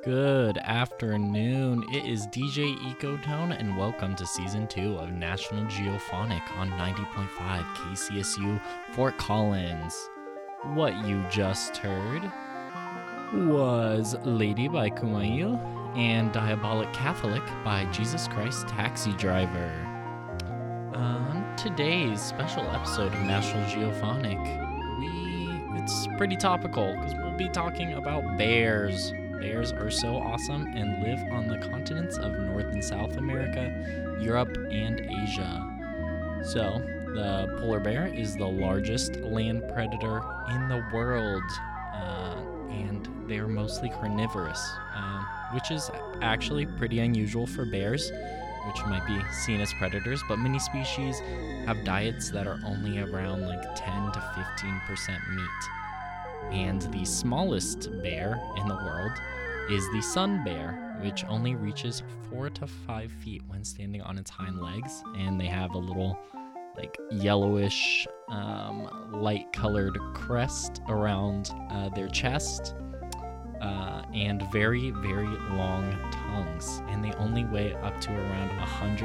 Good afternoon. It is DJ Ecotone, and welcome to Season 2 of National Geophonic on 90.5 KCSU Fort Collins. What you just heard was Lady by Kumail and Diabolic Catholic by Jesus Christ Taxi Driver. On today's special episode of National Geophonic, it's pretty topical because we'll be talking about bears. Bears are so awesome and live on the continents of North and South America, Europe, and Asia. So, the polar bear is the largest land predator in the world, and they are mostly carnivorous, which is actually pretty unusual for bears, which might be seen as predators, but many species have diets that are only around 10 to 15% meat. And the smallest bear in the world is the sun bear, which only reaches 4 to 5 feet when standing on its hind legs, and they have a little yellowish light colored crest around their chest, and very, very long tongues, and they only weigh up to around 100